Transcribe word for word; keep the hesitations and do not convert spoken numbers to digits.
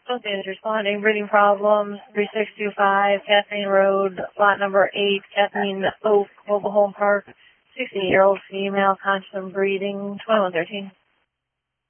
Okay, is responding. Breathing problems. three six two five, Kathleen Road, lot number eight, Kathleen Oak, Mobile Home Park. sixty-eight-year-old female, conscious of breathing, twenty-one thirteen.